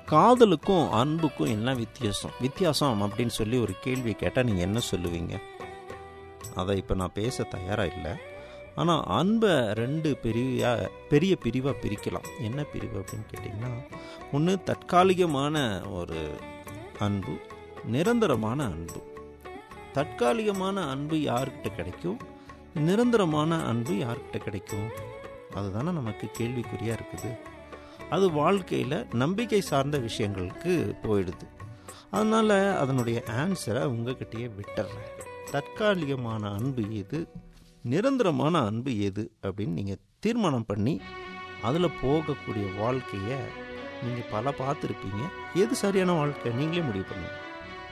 காதலுக்கும் அன்புக்கும் என்ன வித்தியாசம் அப்படின்னு சொல்லி ஒரு கேள்வி கேட்டால் நீங்கள் என்ன சொல்லுவீங்க? அதை இப்போ நான் பேச தயாராக இல்லை. ஆனால் அன்பை 2 பெரிய பிரிவாக பிரிக்கலாம். என்ன பிரிவு அப்படின்னு கேட்டிங்கன்னா, ஒன்று தற்காலிகமான ஒரு அன்பு, நிரந்தரமான அன்பு. தற்காலிகமான அன்பு யார்கிட்ட கிடைக்கும், நிரந்தரமான அன்பு யார்கிட்ட கிடைக்கும்? அதுதானே நமக்கு கேள்விக்குறியாக இருக்குது. அது வாழ்க்கையில் நம்பிக்கை சார்ந்த விஷயங்களுக்கு போயிடுது. அதனால் அதனுடைய ஆன்சரை உங்ககிட்டயே விட்டுறேன். தற்காலிகமான அன்பு எது, நிரந்தரமான அன்பு எது அப்படின்னு நீங்கள் தீர்மானம் பண்ணி அதில் போகக்கூடிய வாழ்க்கையை நீங்கள் பார்த்துருப்பீங்க. எது சரியான வாழ்க்கை நீங்களே முடிவு பண்ணுங்க.